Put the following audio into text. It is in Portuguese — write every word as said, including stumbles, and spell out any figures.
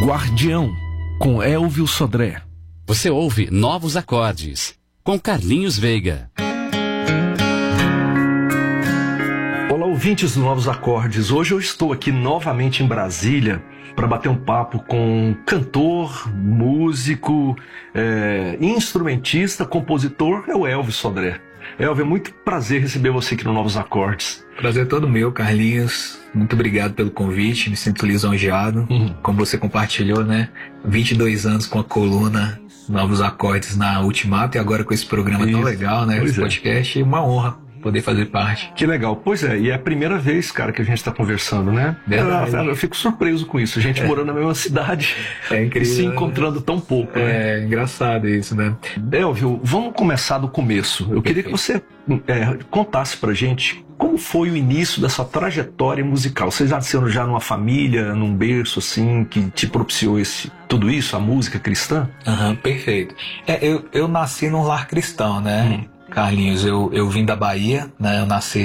Guardião, com Elvio Sodré. Você ouve Novos Acordes, com Carlinhos Veiga. Olá, ouvintes do Novos Acordes. Hoje eu estou aqui novamente em Brasília para bater um papo com cantor, músico, é, instrumentista, compositor, é o Elvio Sodré. Elvio, é muito prazer receber você aqui no Novos Acordes. Prazer é todo meu, Carlinhos. Muito obrigado pelo convite, me sinto lisonjeado. Uhum. Como você compartilhou, né? vinte e dois anos com a coluna Novos Acordes na Ultimato e agora com esse programa Isso. tão legal, né? Pois esse é. podcast, uma honra poder fazer parte. Que legal. Pois é, e é a primeira vez, cara, que a gente está conversando, né? Eu, eu, eu fico surpreso com isso, a gente é. morando na mesma cidade é incrível, e se encontrando tão pouco, né? É engraçado isso, né? Elvio, vamos começar do começo. Eu queria que você é, contasse pra gente como foi o início da sua trajetória musical. Você já nasceu já numa família, num berço assim, que te propiciou esse, tudo isso, a música cristã? Aham, uhum, perfeito. É, eu, eu nasci num lar cristão, né? Hum. Carlinhos, eu, eu vim da Bahia, né? Eu nasci